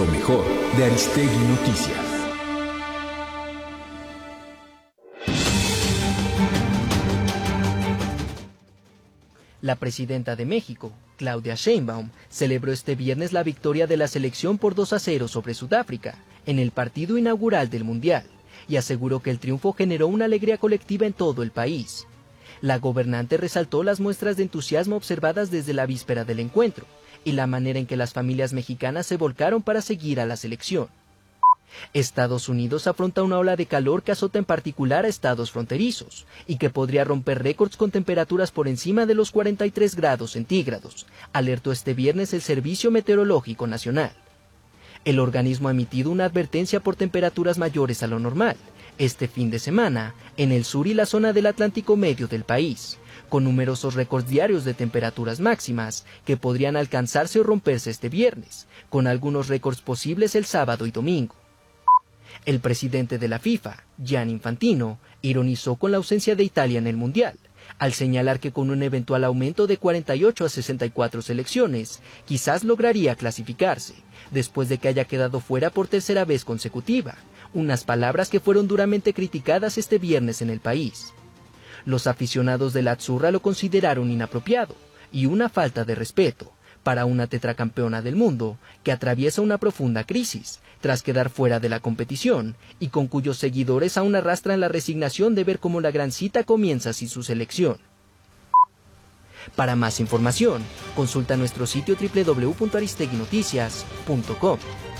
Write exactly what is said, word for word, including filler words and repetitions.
Lo mejor de Aristegui Noticias. La presidenta de México, Claudia Sheinbaum, celebró este viernes la victoria de la selección por dos a cero sobre Sudáfrica, en el partido inaugural del Mundial, y aseguró que el triunfo generó una alegría colectiva en todo el país. La gobernante resaltó las muestras de entusiasmo observadas desde la víspera del encuentro, y la manera en que las familias mexicanas se volcaron para seguir a la selección. Estados Unidos afronta una ola de calor que azota en particular a estados fronterizos y que podría romper récords con temperaturas por encima de los cuarenta y tres grados centígrados, alertó este viernes el Servicio Meteorológico Nacional. El organismo ha emitido una advertencia por temperaturas mayores a lo normal este fin de semana en el sur y la zona del Atlántico medio del país, con numerosos récords diarios de temperaturas máximas que podrían alcanzarse o romperse este viernes, con algunos récords posibles el sábado y domingo. El presidente de la FIFA, Gianni Infantino, ironizó con la ausencia de Italia en el Mundial, al señalar que con un eventual aumento de cuarenta y ocho a sesenta y cuatro selecciones, quizás lograría clasificarse, después de que haya quedado fuera por tercera vez consecutiva, unas palabras que fueron duramente criticadas este viernes en el país. Los aficionados de la Azzurra lo consideraron inapropiado y una falta de respeto para una tetracampeona del mundo que atraviesa una profunda crisis tras quedar fuera de la competición y con cuyos seguidores aún arrastran la resignación de ver cómo la gran cita comienza sin su selección. Para más información, consulta nuestro sitio doble u doble u doble u punto aristegui noticias punto com.